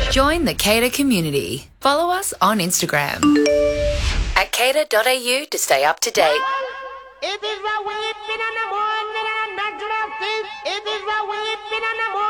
Join the Cater community. Follow us on Instagram at cater.au to stay up to date. It is a weeping in the morning and a natural thing. It is a weeping in the morning.